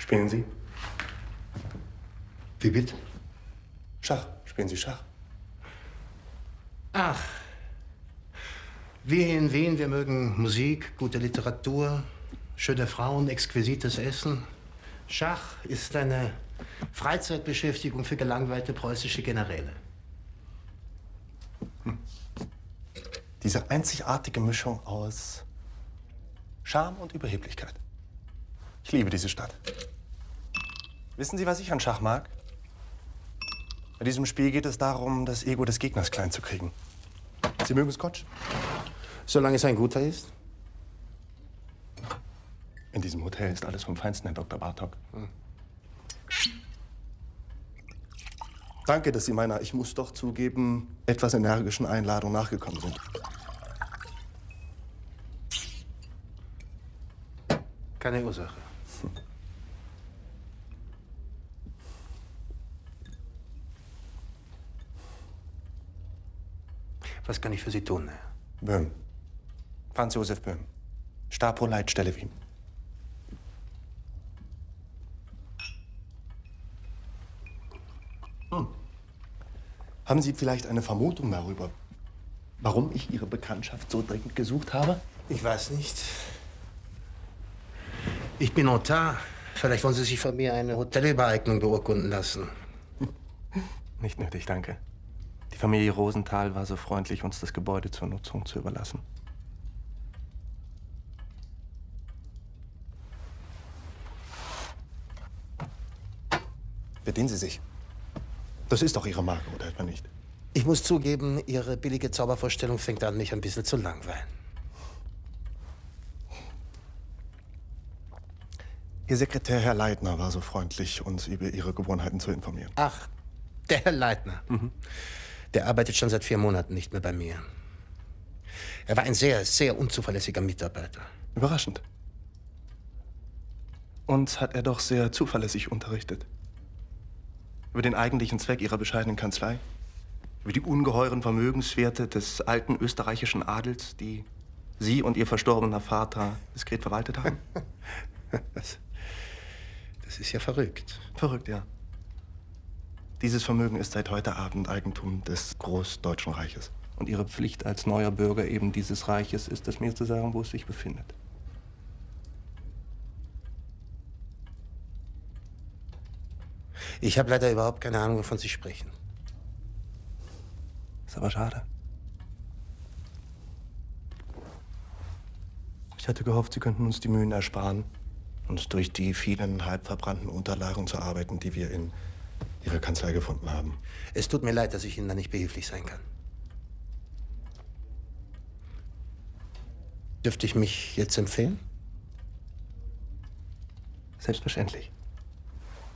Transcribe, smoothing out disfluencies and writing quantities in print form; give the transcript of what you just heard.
Spielen Sie? Wie bitte? Schach. Spielen Sie Schach? Ach. Wir in Wien, wir mögen Musik, gute Literatur, schöne Frauen, exquisites Essen. Schach ist eine Freizeitbeschäftigung für gelangweilte preußische Generäle. Diese einzigartige Mischung aus Charme und Überheblichkeit. Ich liebe diese Stadt. Wissen Sie, was ich an Schach mag? Bei diesem Spiel geht es darum, das Ego des Gegners klein zu kriegen. Sie mögen Scotch? Solange es ein guter ist. In diesem Hotel ist alles vom Feinsten, Herr Dr. Bartok. Danke, dass Sie meiner, ich muss doch zugeben, etwas energischen Einladung nachgekommen sind. Keine Ursache. Was kann ich für Sie tun, Herr? Böhm. Franz Josef Böhm. Stapo-Leitstelle Wien. Haben Sie vielleicht eine Vermutung darüber, warum ich Ihre Bekanntschaft so dringend gesucht habe? Ich weiß nicht. Ich bin Notar. Vielleicht wollen Sie sich von mir eine Hotelübereignung beurkunden lassen. Nicht nötig, danke. Die Familie Rosenthal war so freundlich, uns das Gebäude zur Nutzung zu überlassen. Bedienen Sie sich. Das ist doch Ihre Marke, oder etwa nicht? Ich muss zugeben, Ihre billige Zaubervorstellung fängt an, mich ein bisschen zu langweilen. Ihr Sekretär, Herr Leitner, war so freundlich, uns über Ihre Gewohnheiten zu informieren. Ach, der Herr Leitner. Der arbeitet schon seit 4 Monaten nicht mehr bei mir. Er war ein sehr, sehr unzuverlässiger Mitarbeiter. Überraschend. Uns hat er doch sehr zuverlässig unterrichtet. Über den eigentlichen Zweck Ihrer bescheidenen Kanzlei. Über die ungeheuren Vermögenswerte des alten österreichischen Adels, die Sie und Ihr verstorbener Vater diskret verwaltet haben. Das ist ja verrückt. Verrückt, ja. Dieses Vermögen ist seit heute Abend Eigentum des Großdeutschen Reiches. Und Ihre Pflicht als neuer Bürger eben dieses Reiches ist es, mir zu sagen, wo es sich befindet. Ich habe leider überhaupt keine Ahnung, wovon Sie sprechen. Ist aber schade. Ich hatte gehofft, Sie könnten uns die Mühen ersparen, uns durch die vielen halb verbrannten Unterlagen zu arbeiten, die wir in Ihrer Kanzlei gefunden haben. Es tut mir leid, dass ich Ihnen da nicht behilflich sein kann. Dürfte ich mich jetzt empfehlen? Selbstverständlich.